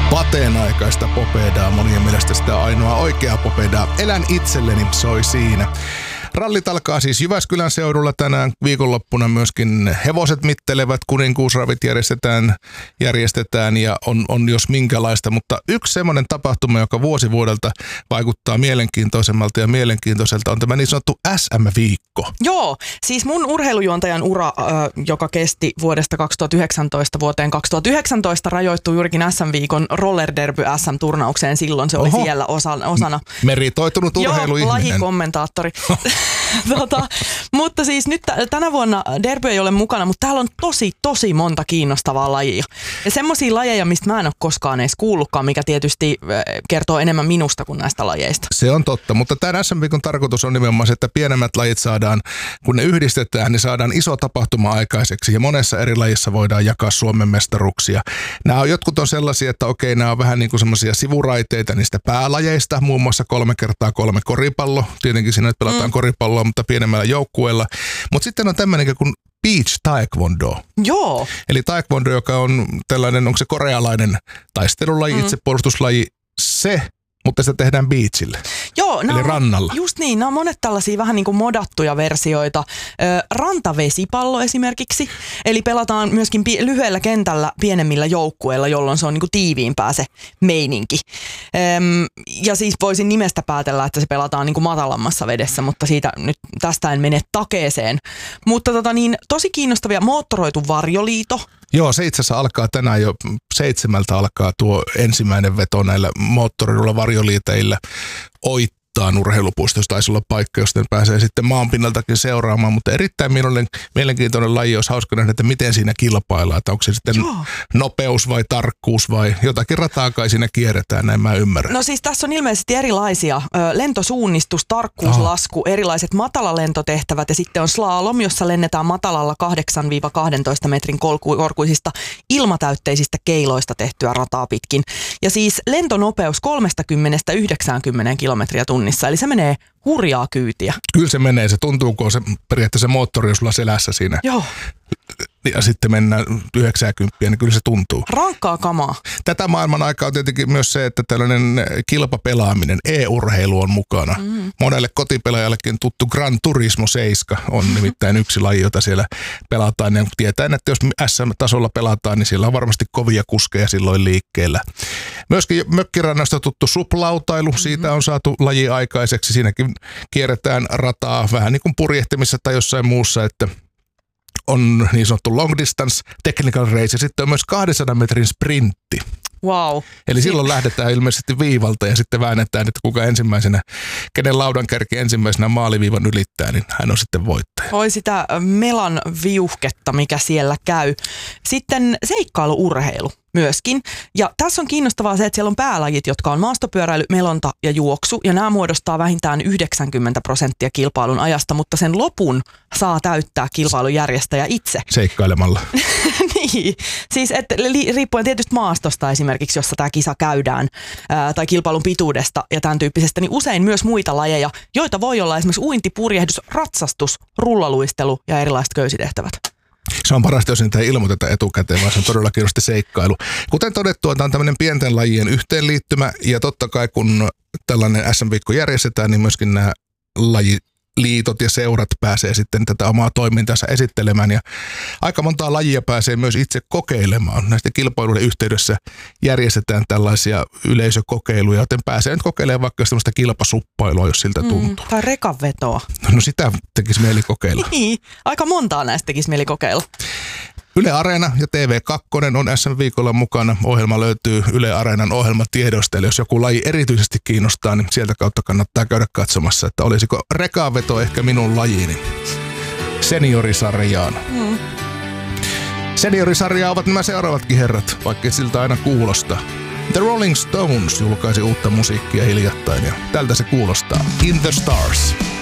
Pateen aikaista popedaa, monien mielestä sitä ainoa oikea popedaa. Elän itselleni, soi siinä. Rallit alkaa siis Jyväskylän seudulla tänään. Viikonloppuna myöskin hevoset mittelevät, kuninkuusravit järjestetään ja on jos minkälaista. Mutta yksi semmoinen tapahtuma, joka vuosi vuodelta vaikuttaa mielenkiintoisemmalta ja mielenkiintoiselta, on tämä niin sanottu SM-viikko. Joo, siis mun urheilujuontajan ura, joka kesti vuodesta 2019 vuoteen 2019, rajoittui juurikin SM-viikon roller derby SM-turnaukseen. Silloin se oli siellä osana. Meritoitunut urheiluihminen. Joo, lajikommentaattori. Mutta siis nyt tänä vuonna derby ei ole mukana, mutta täällä on tosi monta kiinnostavaa lajia. Ja semmoisia lajeja, mistä mä en ole koskaan edes kuullutkaan, mikä tietysti kertoo enemmän minusta kuin näistä lajeista. Se on totta, mutta tämän SM-viikon tarkoitus on nimenomaan se, että pienemmät lajit saadaan, kun ne yhdistetään, niin saadaan iso tapahtuma aikaiseksi. Ja monessa eri lajissa voidaan jakaa Suomen mestaruksia. Jotkut on sellaisia, että okei, nämä on vähän niin kuin semmoisia sivuraiteita niistä päälajeista, muun muassa 3x3 koripallo. Tietenkin siinä nyt pelataan koripalloa, mutta pienemmällä joukkueella. Mutta sitten on tämmöinen kuin beach taekwondo. Joo. Eli taekwondo, joka on tällainen, onko se korealainen taistelulaji, itsepuolustuslaji, mutta sitä tehdään beachille. Joo, eli rannalla. Just niin, nämä on monet tällaisia vähän niin kuin modattuja versioita. Rantavesipallo esimerkiksi, eli pelataan myöskin lyhyellä kentällä pienemmillä joukkueilla, jolloin se on niin kuin tiiviimpää se meininki. Ja siis voisin nimestä päätellä, että se pelataan niin kuin matalammassa vedessä, mutta tästä en mene takeeseen. Mutta tosi kiinnostavia, moottoroitu varjoliito. Joo, se itse asiassa alkaa tänään jo 7 alkaa tuo ensimmäinen veto näillä moottoroidulla varjoliiteillä Oittaan urheilupuistossa. Taisi olla paikka, josta pääsee sitten maanpinnaltakin seuraamaan, mutta erittäin mielenkiintoinen laji. Olisi hauska nähdä, että miten siinä kilpaillaan. Että onko se sitten nopeus vai tarkkuus vai jotakin rataa kai siinä kierretään, näin mä ymmärrän. No siis tässä on ilmeisesti erilaisia. Lentosuunnistus, tarkkuuslasku, erilaiset matalalentotehtävät ja sitten on slalom, jossa lennetään matalalla 8-12 metrin korkuisista ilmatäytteisistä keiloista tehtyä rataa pitkin. Ja siis lentonopeus 30-90 kilometriä tunnissa. Eli se menee hurjaa kyytiä. Kyllä se menee. Se tuntuu, kun se periaatteessa se moottori on sulla selässä siinä. Joo. Ja sitten mennään 90, niin kyllä se tuntuu. Rankkaa kamaa. Tätä maailman aikaa on tietenkin myös se, että tällainen kilpapelaaminen, e-urheilu on mukana. Monelle kotipelaajallekin tuttu Gran Turismo 7 on nimittäin yksi laji, jota siellä pelataan. Ja tietää, että jos SM-tasolla pelataan, niin siellä on varmasti kovia kuskeja silloin liikkeellä. Myöskin mökkirannasta tuttu suplautailu, siitä on saatu laji aikaiseksi. Siinäkin kierretään rataa vähän niin kuin purjehtimisessa tai jossain muussa, että on niin sanottu long distance technical race ja sitten on myös 200 metrin sprintti. Wow. Eli silloin lähdetään ilmeisesti viivalta ja sitten väännetään, että kuka ensimmäisenä, kenen laudankärki ensimmäisenä maaliviivan ylittää, niin hän on sitten voittaja. Oi sitä melan viuhketta, mikä siellä käy. Sitten seikkailuurheilu myöskin. Ja tässä on kiinnostavaa se, että siellä on päälajit, jotka on maastopyöräily, melonta ja juoksu. Ja nämä muodostaa vähintään 90% kilpailun ajasta, mutta sen lopun saa täyttää kilpailun järjestäjä itse. Seikkailemalla. Niin. Siis riippuen tietysti maastosta esimerkiksi, jossa tämä kisa käydään, tai kilpailun pituudesta ja tämän tyyppisestä, niin usein myös muita lajeja, joita voi olla esimerkiksi uinti, purjehdus, ratsastus, rullaluistelu ja erilaiset köysitehtävät. Se on parasta, jos niitä ei ilmoiteta etukäteen, vaan se on todellakin just seikkailu. Kuten todettu, tämä on tämmöinen pienten lajien yhteenliittymä, ja totta kai kun tällainen SM-viikko järjestetään, niin myöskin nämä lajiliitot ja seurat pääsee sitten tätä omaa toimintaansa esittelemään, ja aika montaa lajia pääsee myös itse kokeilemaan. Näistä kilpailuiden yhteydessä järjestetään tällaisia yleisökokeiluja, joten pääsee nyt kokeilemaan vaikka sellaista kilpasuppailua, jos siltä tuntuu. Tai rekanvetoa. No sitä tekisi mieli kokeilla. Niin, aika montaa näistä tekisi mieli kokeilla. Yle Areena ja TV2 on SM-viikolla mukana. Ohjelma löytyy Yle Areenan ohjelmatiedosta, eli jos joku laji erityisesti kiinnostaa, niin sieltä kautta kannattaa käydä katsomassa, että olisiko rekaveto ehkä minun lajini seniorisarjaan. Seniorisarjaa ovat nämä seuraavatkin herrat, vaikka siltä aina kuulostaa. The Rolling Stones julkaisi uutta musiikkia hiljattain ja tältä se kuulostaa. In the Stars.